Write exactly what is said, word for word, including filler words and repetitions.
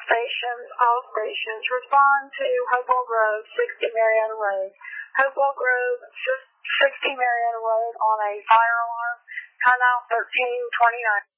Stations, all stations, respond to Hopewell Grove, sixty Marietta Road. Hopewell Grove, sixty Marietta Road on a fire alarm, timeout thirteen twenty-nine.